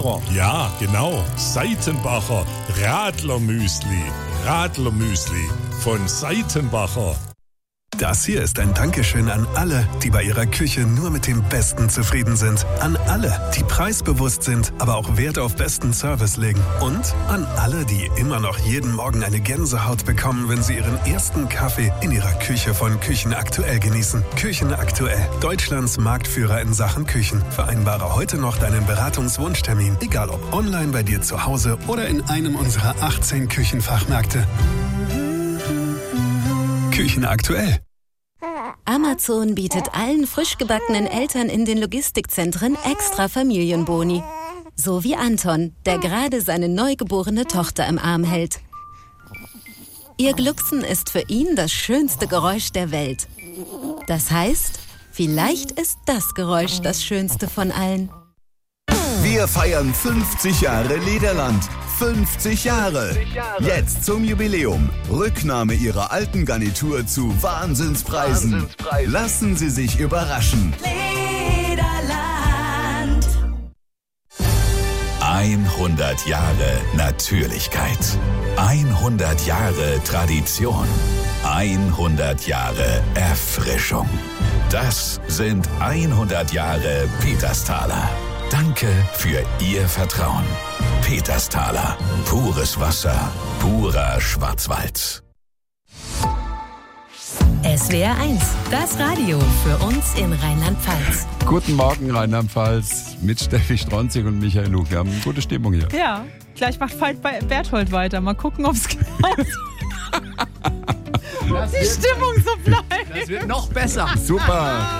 Radler. Ja, genau. Seitenbacher Radlermüsli. Radlermüsli von Seitenbacher. Das hier ist ein Dankeschön an alle, die bei ihrer Küche nur mit dem Besten zufrieden sind. An alle, die preisbewusst sind, aber auch Wert auf besten Service legen. Und an alle, die immer noch jeden Morgen eine Gänsehaut bekommen, wenn sie ihren ersten Kaffee in ihrer Küche von Küchen Aktuell genießen. Küchen Aktuell, Deutschlands Marktführer in Sachen Küchen. Vereinbare heute noch deinen Beratungswunschtermin, egal ob online bei dir zu Hause oder in einem unserer 18 Küchenfachmärkte. Küchen Aktuell. Amazon bietet allen frisch gebackenen Eltern in den Logistikzentren extra Familienboni. So wie Anton, der gerade seine neugeborene Tochter im Arm hält. Ihr Glucksen ist für ihn das schönste Geräusch der Welt. Das heißt, vielleicht ist das Geräusch das schönste von allen. Wir feiern 50 Jahre Lederland. 50 Jahre. Jetzt zum Jubiläum. Rücknahme Ihrer alten Garnitur zu Wahnsinnspreisen. Lassen Sie sich überraschen. Lederland. 100 Jahre Natürlichkeit. 100 Jahre Tradition. 100 Jahre Erfrischung. Das sind 100 Jahre Petersthaler. Danke für Ihr Vertrauen. Petersthaler. Pures Wasser. Purer Schwarzwald. SWR 1, das Radio für uns in Rheinland-Pfalz. Guten Morgen, Rheinland-Pfalz, mit Steffi Stronzig und Michael Luch. Wir haben eine gute Stimmung hier. Ja, gleich macht Veit Berthold weiter. Mal gucken, ob es klappt. Die Stimmung so bleibt. Das wird noch besser. Super.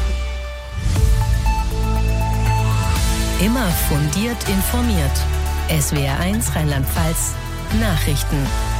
Immer fundiert informiert. SWR 1 Rheinland-Pfalz Nachrichten.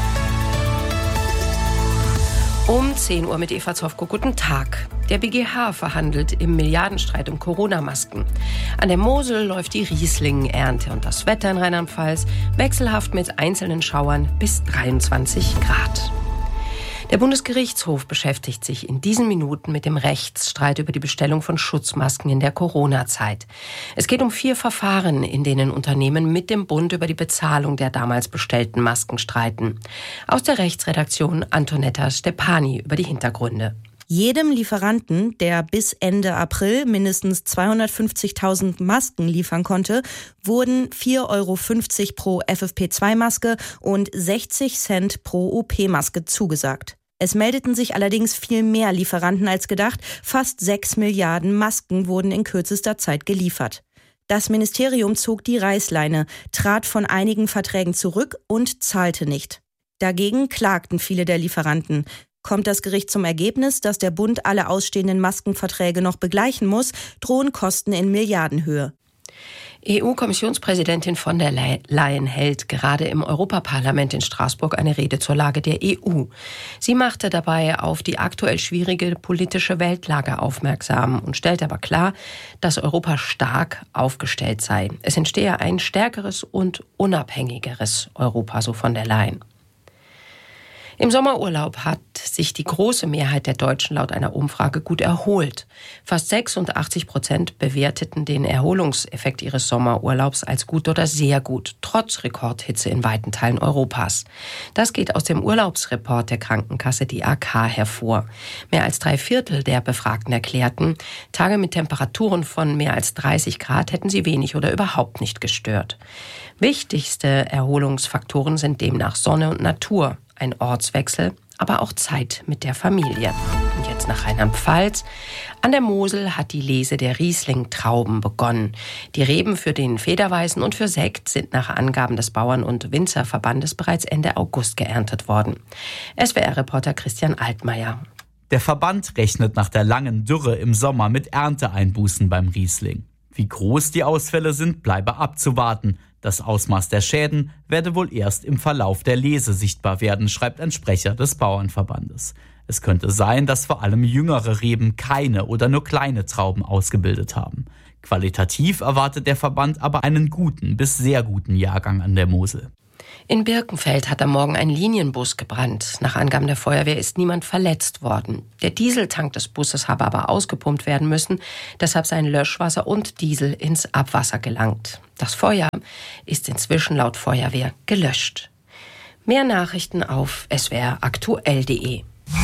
Um 10 Uhr mit Eva Zofko. Guten Tag. Der BGH verhandelt im Milliardenstreit um Corona-Masken. An der Mosel läuft die Riesling-Ernte und das Wetter in Rheinland-Pfalz wechselhaft mit einzelnen Schauern bis 23 Grad. Der Bundesgerichtshof beschäftigt sich in diesen Minuten mit dem Rechtsstreit über die Bestellung von Schutzmasken in der Corona-Zeit. Es geht um 4 Verfahren, in denen Unternehmen mit dem Bund über die Bezahlung der damals bestellten Masken streiten. Aus der Rechtsredaktion Antonetta Stepani über die Hintergründe. Jedem Lieferanten, der bis Ende April mindestens 250.000 Masken liefern konnte, wurden 4,50 Euro pro FFP2-Maske und 60 Cent pro OP-Maske zugesagt. Es meldeten sich allerdings viel mehr Lieferanten als gedacht. Fast 6 Milliarden Masken wurden in kürzester Zeit geliefert. Das Ministerium zog die Reißleine, trat von einigen Verträgen zurück und zahlte nicht. Dagegen klagten viele der Lieferanten. Kommt das Gericht zum Ergebnis, dass der Bund alle ausstehenden Maskenverträge noch begleichen muss, drohen Kosten in Milliardenhöhe. EU-Kommissionspräsidentin von der Leyen hält gerade im Europaparlament in Straßburg eine Rede zur Lage der EU. Sie machte dabei auf die aktuell schwierige politische Weltlage aufmerksam und stellt aber klar, dass Europa stark aufgestellt sei. Es entstehe ein stärkeres und unabhängigeres Europa, so von der Leyen. Im Sommerurlaub hat sich die große Mehrheit der Deutschen laut einer Umfrage gut erholt. Fast 86% bewerteten den Erholungseffekt ihres Sommerurlaubs als gut oder sehr gut, trotz Rekordhitze in weiten Teilen Europas. Das geht aus dem Urlaubsreport der Krankenkasse DAK hervor. Mehr als 3/4 der Befragten erklärten, Tage mit Temperaturen von mehr als 30 Grad hätten sie wenig oder überhaupt nicht gestört. Wichtigste Erholungsfaktoren sind demnach Sonne und Natur, ein Ortswechsel, aber auch Zeit mit der Familie. Und jetzt nach Rheinland-Pfalz. An der Mosel hat die Lese der Riesling-Trauben begonnen. Die Reben für den Federweißen und für Sekt sind nach Angaben des Bauern- und Winzerverbandes bereits Ende August geerntet worden. SWR-Reporter Christian Altmaier. Der Verband rechnet nach der langen Dürre im Sommer mit Ernteeinbußen beim Riesling. Wie groß die Ausfälle sind, bleibe abzuwarten. Das Ausmaß der Schäden werde wohl erst im Verlauf der Lese sichtbar werden, schreibt ein Sprecher des Bauernverbandes. Es könnte sein, dass vor allem jüngere Reben keine oder nur kleine Trauben ausgebildet haben. Qualitativ erwartet der Verband aber einen guten bis sehr guten Jahrgang an der Mosel. In Birkenfeld hat am Morgen ein Linienbus gebrannt. Nach Angaben der Feuerwehr ist niemand verletzt worden. Der Dieseltank des Busses habe aber ausgepumpt werden müssen. Deshalb seien Löschwasser und Diesel ins Abwasser gelangt. Das Feuer ist inzwischen laut Feuerwehr gelöscht. Mehr Nachrichten auf swraktuell.de.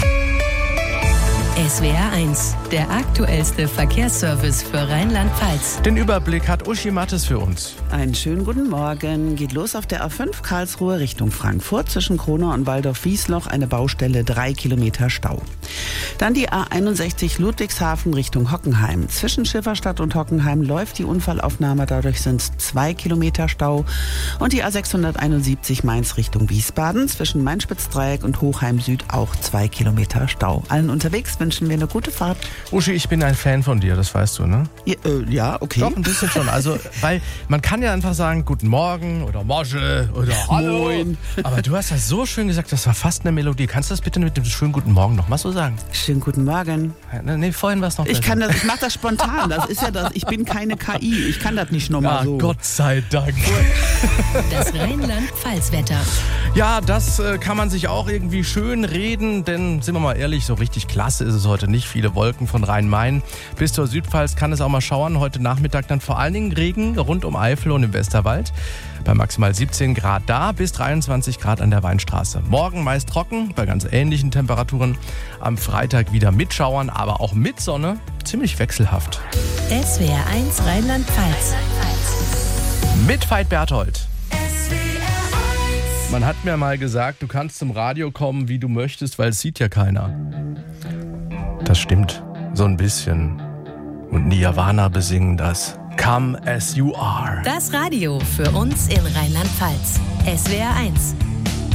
SWR 1, der aktuellste Verkehrsservice für Rheinland-Pfalz. Den Überblick hat Uschi Mattes für uns. Einen schönen guten Morgen. Geht los auf der A5 Karlsruhe Richtung Frankfurt. Zwischen Kronau und Waldorf-Wiesloch eine Baustelle, 3 Kilometer Stau. Dann die A61 Ludwigshafen Richtung Hockenheim. Zwischen Schifferstadt und Hockenheim läuft die Unfallaufnahme. Dadurch sind es 2 Kilometer Stau. Und die A671 Mainz Richtung Wiesbaden. Zwischen Main-Spitz-Dreieck und Hochheim Süd auch 2 Kilometer Stau. Allen unterwegs wünschen wir eine gute Fahrt. Uschi, ich bin ein Fan von dir, das weißt du, ne? Ja, okay. Doch, ein bisschen schon. Also, weil man kann ja einfach sagen, guten Morgen oder Morgen oder Hallo. Moin. Aber du hast das so schön gesagt, das war fast eine Melodie. Kannst du das bitte mit dem schönen guten Morgen noch mal so sagen? Schönen guten Morgen. Nee, vorhin war es noch Ich mache das spontan. Das ist ja das. Ich bin keine KI. Ich kann das nicht nochmal so. Gott sei Dank. Das Rheinland-Pfalz-Wetter. Ja, das kann man sich auch irgendwie schön reden, denn sind wir mal ehrlich, so richtig klasse ist es heute nicht. Viele Wolken von Rhein-Main bis zur Südpfalz kann es auch mal schauern. Heute Nachmittag dann vor allen Dingen Regen rund um Eifel und im Westerwald. Bei maximal 17 Grad da bis 23 Grad an der Weinstraße. Morgen meist trocken, bei ganz ähnlichen Temperaturen. Am Freitag wieder mit Schauern, aber auch mit Sonne. Ziemlich wechselhaft. SWR 1 Rheinland-Pfalz. Mit Veit Berthold. Man hat mir mal gesagt, du kannst zum Radio kommen, wie du möchtest, weil es sieht ja keiner. Das stimmt, so ein bisschen. Und Nirvana besingen das. Come as you are. Das Radio für uns in Rheinland-Pfalz. SWR 1.